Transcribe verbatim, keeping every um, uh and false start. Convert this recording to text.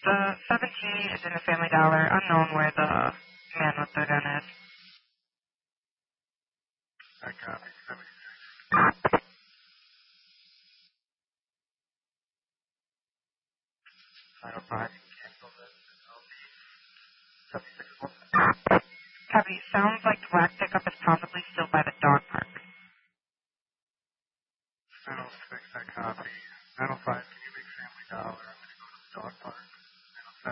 The seventeen is in the Family Dollar. Unknown where the man with the gun is. I copy. seventy-six. nine oh five, cancel this. seventy-six. Copy. Sounds like the black pickup is possibly still by the dog park.